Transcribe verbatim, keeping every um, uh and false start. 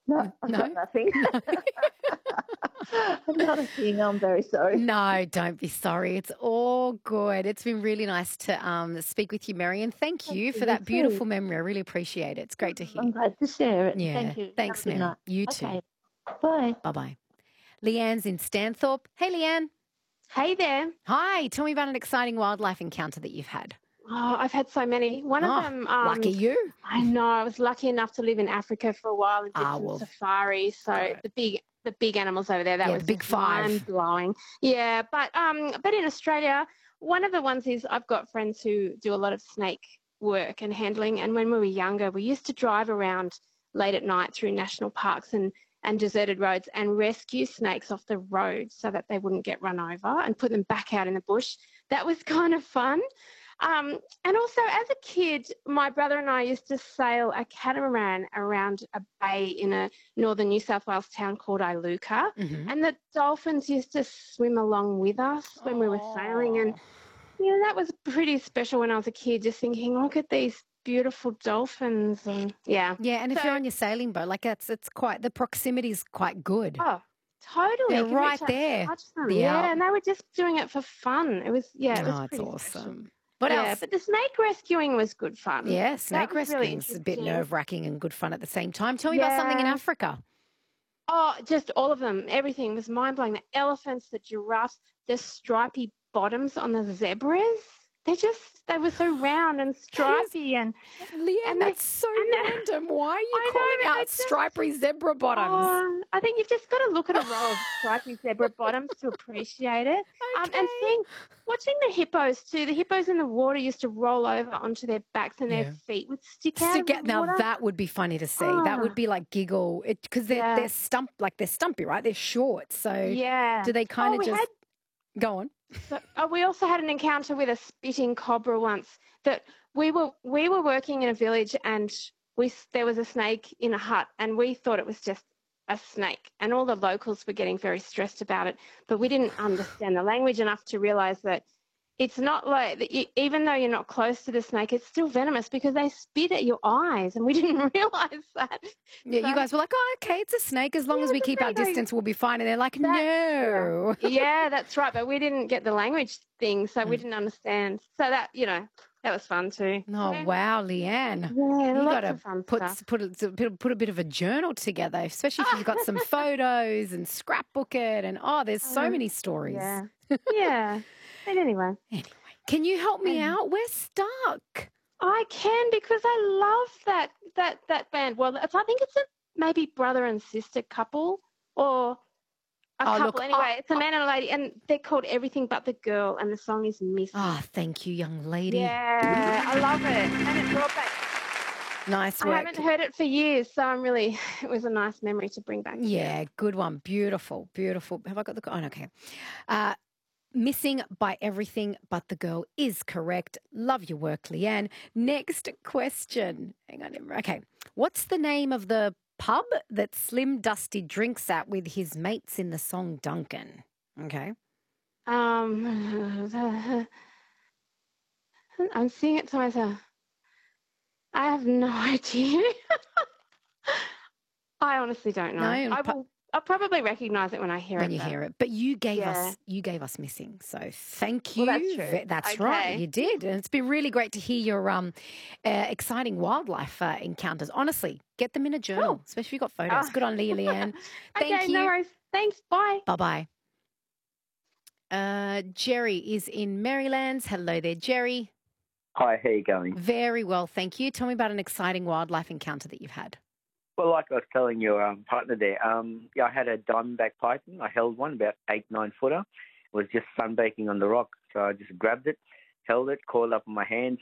No, I've No? got nothing. No. Not a thing. I'm very sorry. No, don't be sorry. It's all good. It's been really nice to um, speak with you, Mary, and thank Thank you you. for You that too. beautiful memory. I really appreciate it. It's great to hear. I'm glad to share it. Yeah. Thank you. Have a Thanks, good night. Mary. You too. Okay. Bye. Bye-bye. Leanne's in Stanthorpe. Hey, Leanne. Hey there. Hi. Tell me about an exciting wildlife encounter that you've had. Oh, I've had so many. One of Oh, them, um, lucky you. I know, I was lucky enough to live in Africa for a while and did Ah, some well, safaris. got So it. the big, the big animals over there, that Yeah, the was big just five. mind blowing. Yeah, but um, but in Australia, one of the ones is I've got friends who do a lot of snake work and handling. And when we were younger, we used to drive around late at night through national parks and and deserted roads and rescue snakes off the road so that they wouldn't get run over and put them back out in the bush. That was kind of fun. Um, and also, as a kid, my brother and I used to sail a catamaran around a bay in a northern New South Wales town called Iluka. Mm-hmm. And the dolphins used to swim along with us when we were sailing. And, you know, that was pretty special when I was a kid, just thinking, look at these beautiful dolphins. And yeah. Yeah, and if So- you're on your sailing boat, like it's it's quite the proximity is quite good. Oh, totally. They're You can right reach out, there. touch them. The Yeah, out. and they were just doing it for fun. It was, yeah, it was Oh, it's pretty awesome. special. What yeah, else? but the snake rescuing was good fun. Yeah, That snake was really rescuing's a bit interesting. nerve-wracking and good fun at the same time. Tell me about something in Yeah. Africa. Oh, just all of them. Everything was mind-blowing. The elephants, the giraffes, the stripy bottoms on the zebras. They just, they were so round and stripy. and Leanne, and they- that's so and they- random. Why are you I know, calling but they out just- stripy zebra bottoms? Oh, I think you've just got to look at a row of stripy zebra bottoms to appreciate it. Um, and Okay. seeing, watching the hippos too. The hippos in the water used to roll over onto their backs and Yeah. their feet would stick out Stick of out, the now water. that would be funny to see. That would Ah. be like giggle because they're Yeah. they're stump like they're stumpy, right? They're short, so yeah. do they kind oh, of we just had go on? So, oh, we also had an encounter with a spitting cobra once. That we were we were working in a village and we there was a snake in a hut and we thought it was just a snake and all the locals were getting very stressed about it, but we didn't understand the language enough to realize that it's not like that you, even though you're not close to the snake, it's still venomous because they spit at your eyes and we didn't realize that. Yeah, So- you guys were like, oh, okay, it's a snake. As long Yeah, as we it's a keep our snake. distance, we'll be fine. And they're like, That's no. yeah, that's right. But we didn't get the language thing, so we Mm. didn't understand. So that, you know, that was fun too. Oh, yeah. wow, Leanne. Yeah, You lots got to of fun put, stuff. put, a, put a bit of a journal together, especially if you've got some photos and scrapbook it. And oh, there's so Uh, many stories. Yeah. yeah. But anyway, Anyway, can you help me Um, out? We're stuck. I can because I love that that that band. Well, it's, I think it's a maybe brother and sister couple or a Oh, look, couple. anyway, I- it's a man and a lady, and they're called Everything But the Girl, and the song is Miss. Ah, thank you, young lady. Yeah, I love it, and it brought back. Nice I work. haven't heard it for years, so I'm really. It was a nice memory to bring back. Yeah, good one. Beautiful, beautiful. Have I got the... Oh, okay. Uh, Missing by Everything But the Girl is correct. Love your work, Leanne. Next question. Hang on. Okay. What's the name of the pub that Slim Dusty drinks at with his mates in the song Duncan? Okay. Um, I'm seeing it to myself. I have no idea. I honestly don't know. No, I pu- will. I'll probably recognise it when I hear When it. you though. hear it. But you gave Yeah. us you gave us Missing. So thank you. Well, that's true. Ve- That's right. Okay. You did. And it's been really great to hear your um uh, exciting wildlife uh, encounters. Honestly, get them in a journal, Cool. especially if you've got photos. Oh. Good on Leah, Leanne. Thank okay, you. no worries. Thanks. Bye. Bye-bye. Uh, Jerry is in Marylands. Hello there, Jerry. Hi, how you going? Very well, thank you. Tell me about an exciting wildlife encounter that you've had. Well, like I was telling your um, partner there, um, yeah, I had a diamondback python. I held one, about eight, nine footer. It was just sunbaking on the rock, so I just grabbed it, held it, coiled up in my hands,